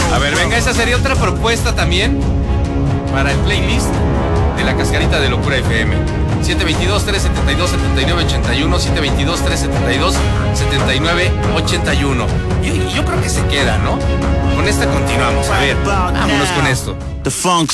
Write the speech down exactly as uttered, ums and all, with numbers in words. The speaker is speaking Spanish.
A ver, venga, esa sería otra propuesta también para el playlist de la Cascarita de Locura F M. siete dos dos, tres siete dos, siete nueve ocho uno, siete dos dos, tres siete dos, siete nueve ocho uno. Y yo creo que se queda, ¿no? Con esta continuamos. A ver, vámonos con esto. The funk